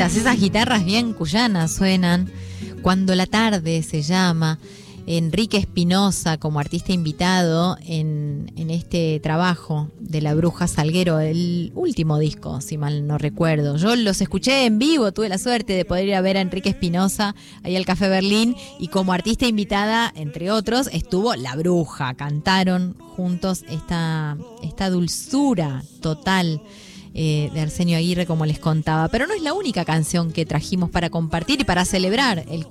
lindas, esas guitarras bien cuyanas suenan. Cuando la tarde se llama. Enrique Espinosa como artista invitado en este trabajo de La Bruja Salguero, el último disco, si mal no recuerdo. Yo los escuché en vivo, tuve la suerte de poder ir a ver a Enrique Espinosa ahí al Café Berlín, y como artista invitada, entre otros, estuvo La Bruja. Cantaron juntos esta dulzura total de Arsenio Aguirre, como les contaba. Pero no es la única canción que trajimos para compartir y para celebrar el